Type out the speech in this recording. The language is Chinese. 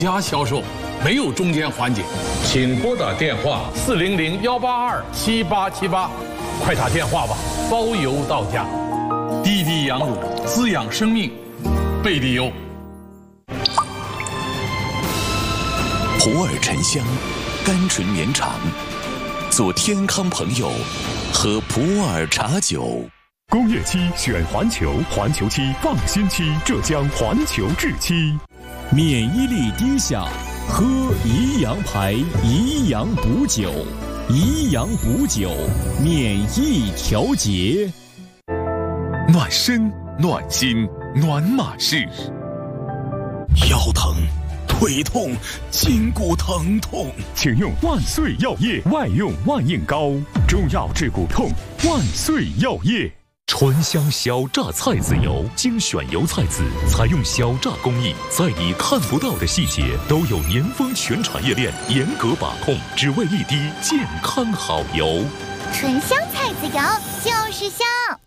家销售，没有中间环节，请拨打电话400-182-7878，快打电话吧，包邮到家。滴滴羊乳滋养生命，贝利优。 普洱沉香，甘醇绵长，做天康朋友，喝普洱茶酒。 工业漆选环球，环球漆放心漆，浙江环球制漆。 免疫力低下，喝宜阳牌宜阳补酒，宜阳补酒，免疫调节。 暖身、暖心、暖马式。腰疼、腿痛、筋骨疼痛， 请用万岁药业外用万应膏，中药治骨痛，万岁药业。 醇香小榨菜籽油，精选油菜籽，采用小榨工艺，在你看不到的细节都有年丰全产业链严格把控，只为一滴健康好油。 醇香菜籽油就是香。